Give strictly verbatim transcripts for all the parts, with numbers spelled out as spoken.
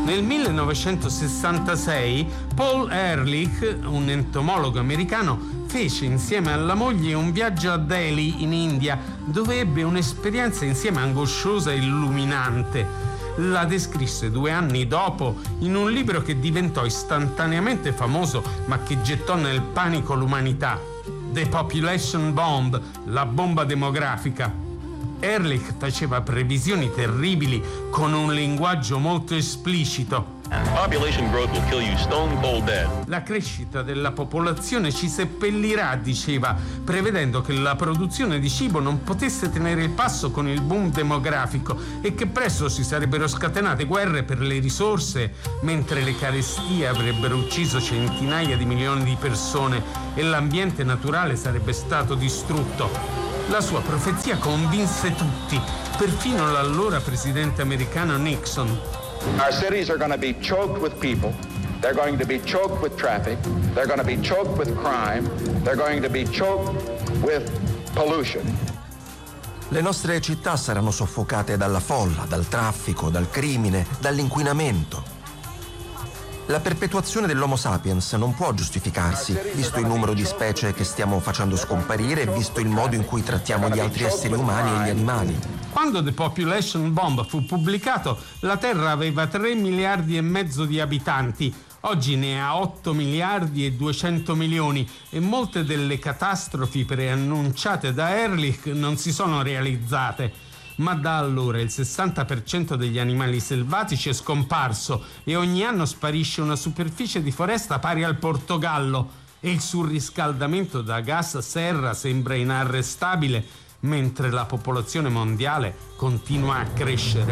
Nel millenovecentosessantasei Paul Ehrlich, un entomologo americano, fece insieme alla moglie un viaggio a Delhi in India, dove ebbe un'esperienza insieme angosciosa e illuminante. La descrisse due anni dopo in un libro che diventò istantaneamente famoso, ma che gettò nel panico l'umanità. The Population Bomb, la bomba demografica. Ehrlich faceva previsioni terribili con un linguaggio molto esplicito. Population growth will kill you stone cold dead. La crescita della popolazione ci seppellirà, diceva, prevedendo che la produzione di cibo non potesse tenere il passo con il boom demografico e che presto si sarebbero scatenate guerre per le risorse, mentre le carestie avrebbero ucciso centinaia di milioni di persone e l'ambiente naturale sarebbe stato distrutto. La sua profezia convinse tutti, perfino l'allora presidente americano Nixon. Our cities are going to be choked with people. They're going to be choked with traffic. They're going to be choked with crime. They're going to be choked with pollution. Le nostre città saranno soffocate dalla folla, dal traffico, dal crimine, dall'inquinamento. La perpetuazione dell'Homo sapiens non può giustificarsi, visto il numero di specie che stiamo facendo scomparire e visto il modo in cui trattiamo gli altri esseri umani e gli animali. Quando The Population Bomb fu pubblicato, la Terra aveva tre miliardi e mezzo di abitanti. Oggi ne ha otto miliardi e duecento milioni e molte delle catastrofi preannunciate da Ehrlich non si sono realizzate. Ma da allora il sessanta per cento degli animali selvatici è scomparso e ogni anno sparisce una superficie di foresta pari al Portogallo e il surriscaldamento da gas serra sembra inarrestabile mentre la popolazione mondiale continua a crescere.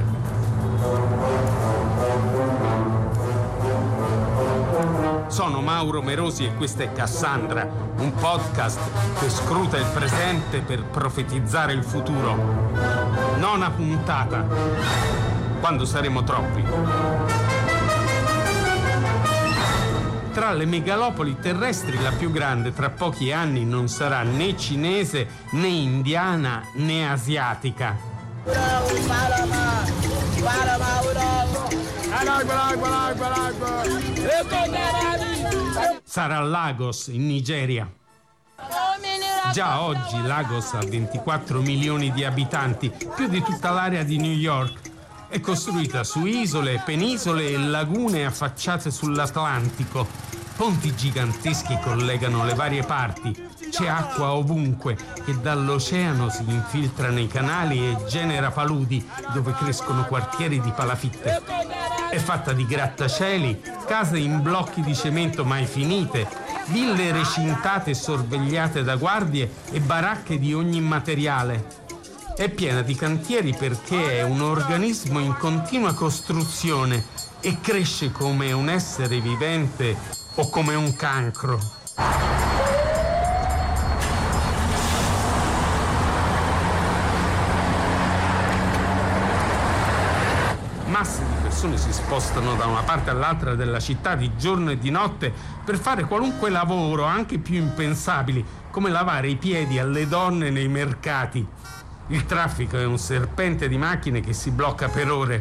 Sono Mauro Merosi e questa è Cassandra, un podcast che scruta il presente per profetizzare il futuro. Nona puntata, quando saremo troppi. Tra le megalopoli terrestri la più grande tra pochi anni non sarà né cinese, né indiana, né asiatica. Sarà Lagos in Nigeria. Già oggi Lagos ha ventiquattro milioni di abitanti, più di tutta l'area di New York. È costruita su isole, penisole e lagune affacciate sull'Atlantico. Ponti giganteschi collegano le varie parti. C'è acqua ovunque che dall'oceano si infiltra nei canali e genera paludi dove crescono quartieri di palafitte. È fatta di grattacieli, case in blocchi di cemento mai finite, ville recintate e sorvegliate da guardie e baracche di ogni materiale. È piena di cantieri perché è un organismo in continua costruzione e cresce come un essere vivente o come un cancro. Masse di persone si spostano da una parte all'altra della città di giorno e di notte per fare qualunque lavoro, anche più impensabili, come lavare i piedi alle donne nei mercati. Il traffico è un serpente di macchine che si blocca per ore.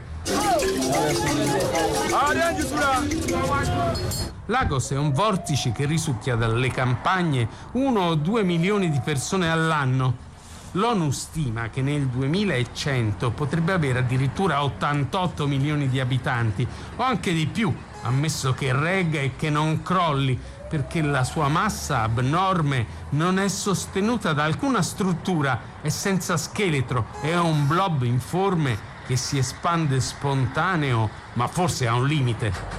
Lagos è un vortice che risucchia dalle campagne uno o due milioni di persone all'anno. L'ONU stima che nel duemilacento potrebbe avere addirittura ottantotto milioni di abitanti, o anche di più, ammesso che regga e che non crolli, perché la sua massa abnorme non è sostenuta da alcuna struttura, è senza scheletro, è un blob informe che si espande spontaneo, ma forse ha un limite.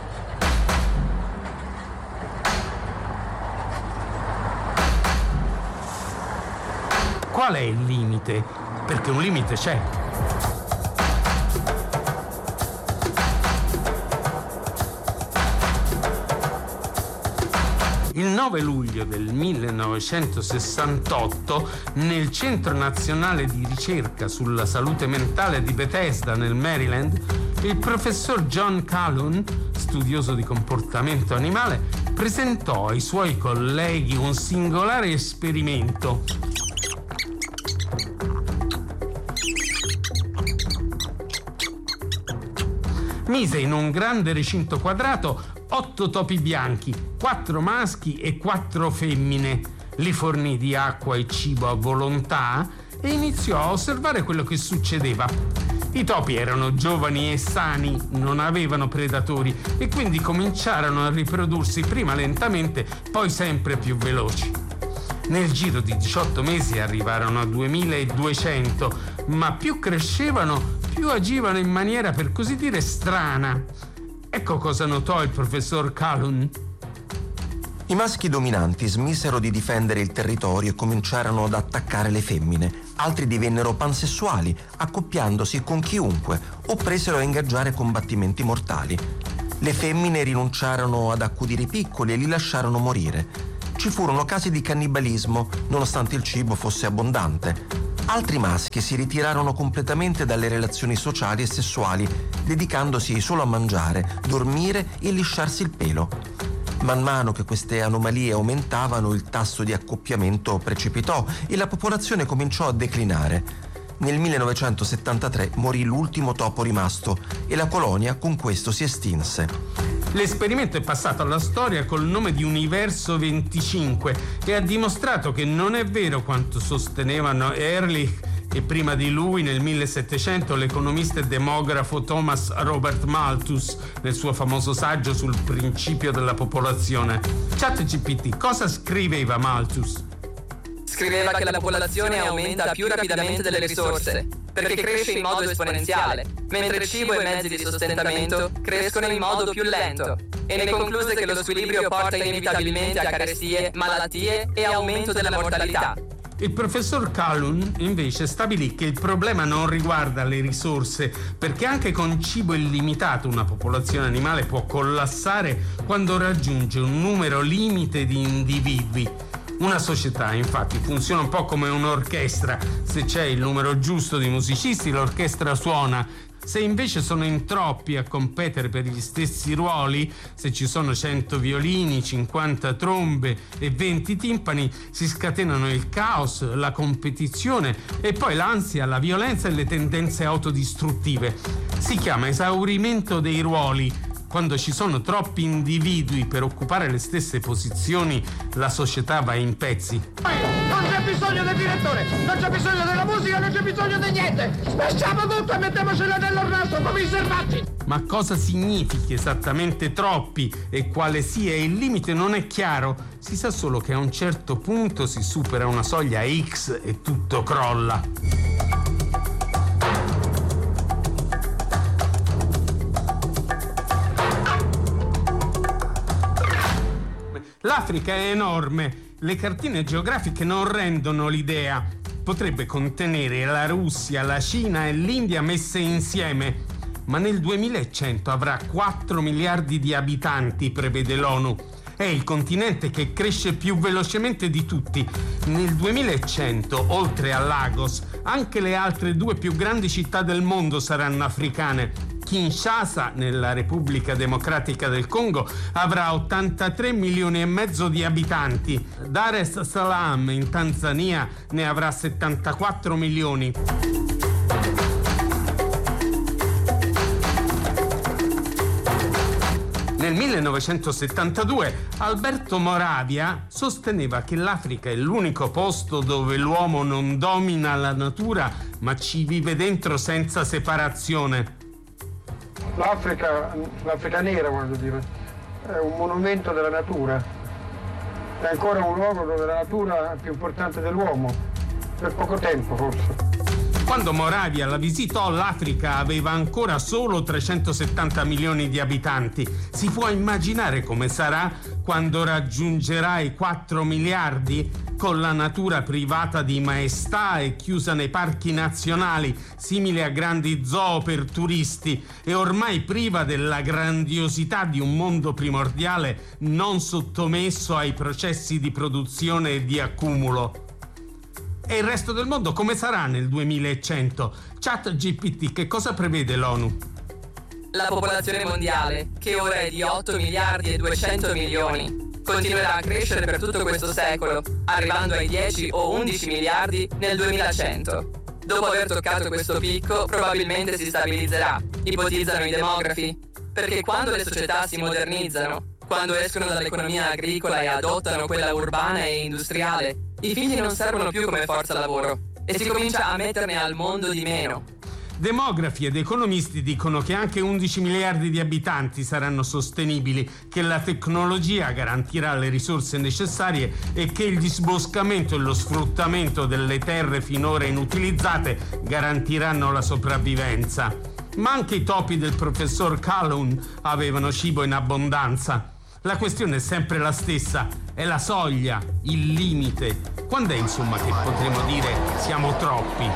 Qual è il limite? Perché un limite c'è. Il nove luglio del millenovecentosessantotto, nel Centro Nazionale di Ricerca sulla Salute Mentale di Bethesda, nel Maryland, il professor John Calhoun, studioso di comportamento animale, presentò ai suoi colleghi un singolare esperimento. Mise in un grande recinto quadrato otto topi bianchi, quattro maschi e quattro femmine. Li fornì di acqua e cibo a volontà e iniziò a osservare quello che succedeva. I topi erano giovani e sani, non avevano predatori e quindi cominciarono a riprodursi prima lentamente, poi sempre più veloci. Nel giro di diciotto mesi arrivarono a duemiladuecento, ma più crescevano, più agivano in maniera per così dire strana. Ecco cosa notò il professor Calhoun. I maschi dominanti smisero di difendere il territorio e cominciarono ad attaccare le femmine. Altri divennero pansessuali, accoppiandosi con chiunque, o presero a ingaggiare combattimenti mortali. Le femmine rinunciarono ad accudire i piccoli e li lasciarono morire. Ci furono casi di cannibalismo, nonostante il cibo fosse abbondante. Altri maschi si ritirarono completamente dalle relazioni sociali e sessuali, dedicandosi solo a mangiare, dormire e lisciarsi il pelo. Man mano che queste anomalie aumentavano, il tasso di accoppiamento precipitò e la popolazione cominciò a declinare. Nel millenovecentosettantatré morì l'ultimo topo rimasto e la colonia con questo si estinse. L'esperimento è passato alla storia col nome di Universo venticinque e ha dimostrato che non è vero quanto sostenevano Ehrlich e prima di lui nel millesettecento l'economista e demografo Thomas Robert Malthus nel suo famoso saggio sul principio della popolazione. ChatGPT, cosa scriveva Malthus? Scriveva che la popolazione aumenta più rapidamente delle risorse, perché cresce in modo esponenziale, mentre il cibo e i mezzi di sostentamento crescono in modo più lento. E ne concluse che lo squilibrio porta inevitabilmente a carestie, malattie e aumento della mortalità. Il professor Calhoun invece stabilì che il problema non riguarda le risorse, perché anche con cibo illimitato una popolazione animale può collassare quando raggiunge un numero limite di individui. Una società, infatti, funziona un po' come un'orchestra. Se c'è il numero giusto di musicisti, l'orchestra suona. Se invece sono in troppi a competere per gli stessi ruoli, se ci sono cento violini, cinquanta trombe e venti timpani, si scatenano il caos, la competizione e poi l'ansia, la violenza e le tendenze autodistruttive. Si chiama esaurimento dei ruoli. Quando ci sono troppi individui per occupare le stesse posizioni, la società va in pezzi. Non c'è bisogno del direttore, non c'è bisogno della musica, non c'è bisogno di niente. Spacciamo tutto e mettiamocelo nello naso come i selvaggi. Ma cosa significhi esattamente troppi e quale sia il limite non è chiaro. Si sa solo che a un certo punto si supera una soglia X e tutto crolla. L'Africa è enorme, le cartine geografiche non rendono l'idea. Potrebbe contenere la Russia, la Cina e l'India messe insieme, ma nel duemilacento avrà quattro miliardi di abitanti, prevede l'ONU. È il continente che cresce più velocemente di tutti. Nel duemilacento, oltre a Lagos, anche le altre due più grandi città del mondo saranno africane. Kinshasa, nella Repubblica Democratica del Congo, avrà ottantatré milioni e mezzo di abitanti. Dar es Salaam, in Tanzania, ne avrà settantaquattro milioni. Nel millenovecentosettantadue Alberto Moravia sosteneva che l'Africa è l'unico posto dove l'uomo non domina la natura, ma ci vive dentro senza separazione. L'Africa, l'Africa nera, voglio dire, è un monumento della natura, è ancora un luogo dove la natura è più importante dell'uomo, per poco tempo forse. Quando Moravia la visitò, l'Africa aveva ancora solo trecentosettanta milioni di abitanti. Si può immaginare come sarà quando raggiungerà i quattro miliardi, con la natura privata di maestà e chiusa nei parchi nazionali, simile a grandi zoo per turisti, e ormai priva della grandiosità di un mondo primordiale non sottomesso ai processi di produzione e di accumulo. E il resto del mondo come sarà nel duemilacento? ChatGPT, che cosa prevede l'ONU? La popolazione mondiale, che ora è di otto miliardi e duecento milioni, continuerà a crescere per tutto questo secolo, arrivando ai dieci o undici miliardi nel duemilacento. Dopo aver toccato questo picco, probabilmente si stabilizzerà, ipotizzano i demografi, perché quando le società si modernizzano, quando escono dall'economia agricola e adottano quella urbana e industriale, i figli non servono più come forza lavoro e si comincia a metterne al mondo di meno. Demografi ed economisti dicono che anche undici miliardi di abitanti saranno sostenibili, che la tecnologia garantirà le risorse necessarie e che il disboscamento e lo sfruttamento delle terre finora inutilizzate garantiranno la sopravvivenza. Ma anche i topi del professor Calhoun avevano cibo in abbondanza. La questione è sempre la stessa, è la soglia, il limite. Quando è insomma che potremo dire siamo troppi?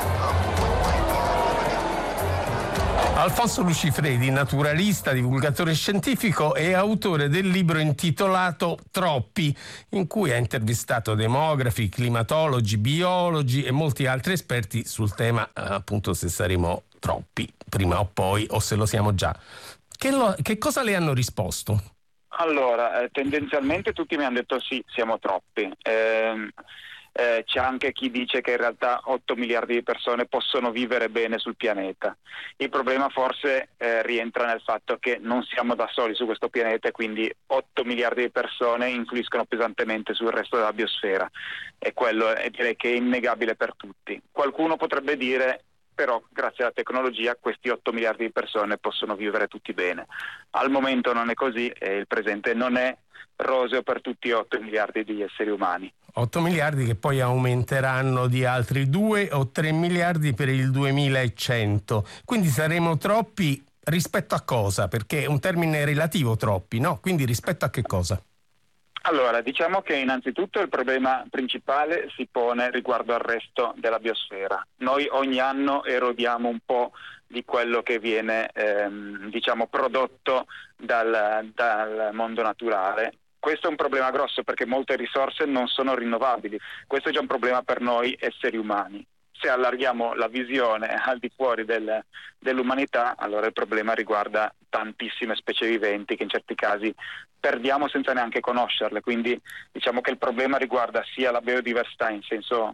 Alfonso Lucifredi, naturalista, divulgatore scientifico e autore del libro intitolato Troppi, in cui ha intervistato demografi, climatologi, biologi e molti altri esperti sul tema, appunto, se saremo troppi prima o poi o se lo siamo già. Che, lo, che cosa le hanno risposto? Allora, eh, tendenzialmente tutti mi hanno detto sì, siamo troppi. Eh, Eh, c'è anche chi dice che in realtà otto miliardi di persone possono vivere bene sul pianeta. Il problema forse eh, rientra nel fatto che non siamo da soli su questo pianeta e quindi otto miliardi di persone influiscono pesantemente sul resto della biosfera, e quello è, direi che è innegabile per tutti. Qualcuno potrebbe dire però grazie alla tecnologia questi otto miliardi di persone possono vivere tutti bene. Al momento non è così e il presente non è roseo per tutti e otto miliardi di esseri umani. otto miliardi che poi aumenteranno di altri due o tre miliardi per il duemilacento. Quindi saremo troppi rispetto a cosa? Perché è un termine relativo, troppi, no? Quindi rispetto a che cosa? Allora, diciamo che innanzitutto il problema principale si pone riguardo al resto della biosfera. Noi ogni anno erodiamo un po' di quello che viene ehm, diciamo prodotto dal, dal mondo naturale. Questo è un problema grosso perché molte risorse non sono rinnovabili. Questo è già un problema per noi esseri umani. Se allarghiamo la visione al di fuori del, dell'umanità, allora il problema riguarda tantissime specie viventi che in certi casi perdiamo senza neanche conoscerle. Quindi diciamo che il problema riguarda sia la biodiversità in senso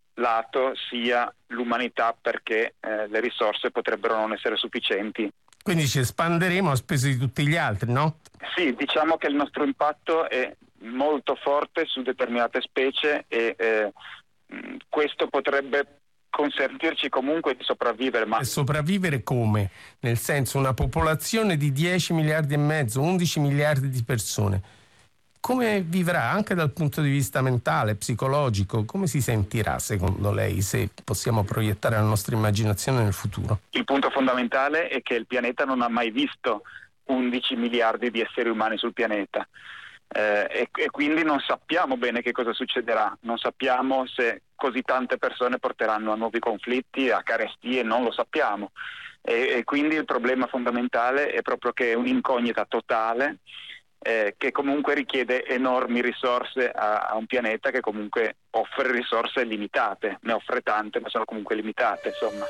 lato, sia l'umanità, perché eh, le risorse potrebbero non essere sufficienti. Quindi ci espanderemo a spese di tutti gli altri, no? Sì, diciamo che il nostro impatto è molto forte su determinate specie e eh, questo potrebbe consentirci comunque di sopravvivere. Ma e sopravvivere come? Nel senso, una popolazione di dieci miliardi e mezzo, undici miliardi di persone, come vivrà anche dal punto di vista mentale, psicologico? Come si sentirà secondo lei, se possiamo proiettare la nostra immaginazione nel futuro? Il punto fondamentale è che il pianeta non ha mai visto undici miliardi di esseri umani sul pianeta. Eh, e, e quindi non sappiamo bene che cosa succederà, non sappiamo se così tante persone porteranno a nuovi conflitti, a carestie, non lo sappiamo e, e quindi il problema fondamentale è proprio che è un'incognita totale eh, che comunque richiede enormi risorse a, a un pianeta che comunque offre risorse limitate, ne offre tante ma sono comunque limitate, insomma.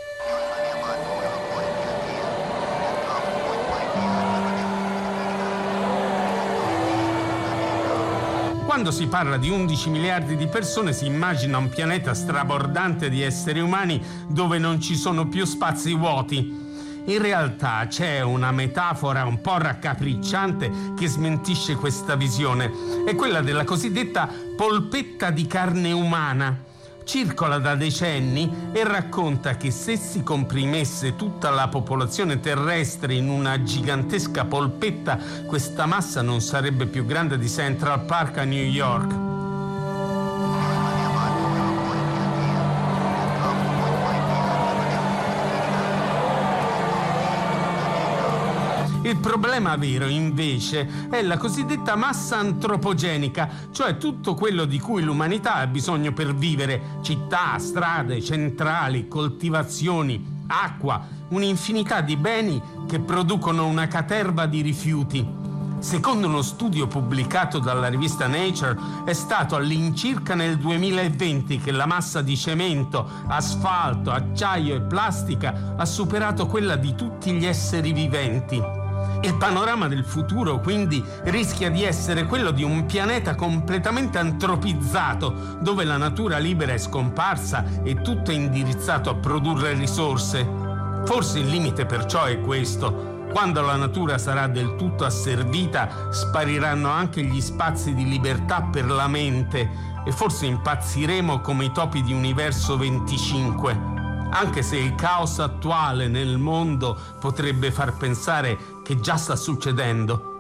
Quando si parla di undici miliardi di persone si immagina un pianeta strabordante di esseri umani dove non ci sono più spazi vuoti. In realtà c'è una metafora un po' raccapricciante che smentisce questa visione. È quella della cosiddetta polpetta di carne umana. Circola da decenni e racconta che se si comprimesse tutta la popolazione terrestre in una gigantesca polpetta, questa massa non sarebbe più grande di Central Park a New York. Il problema vero, invece, è la cosiddetta massa antropogenica, cioè tutto quello di cui l'umanità ha bisogno per vivere: città, strade, centrali, coltivazioni, acqua, un'infinità di beni che producono una caterva di rifiuti. Secondo uno studio pubblicato dalla rivista Nature, è stato all'incirca nel duemilaventi che la massa di cemento, asfalto, acciaio e plastica ha superato quella di tutti gli esseri viventi. Il panorama del futuro, quindi, rischia di essere quello di un pianeta completamente antropizzato, dove la natura libera è scomparsa e tutto è indirizzato a produrre risorse. Forse il limite perciò è questo. Quando la natura sarà del tutto asservita, spariranno anche gli spazi di libertà per la mente e forse impazziremo come i topi di Universo venticinque. Anche se il caos attuale nel mondo potrebbe far pensare che già sta succedendo.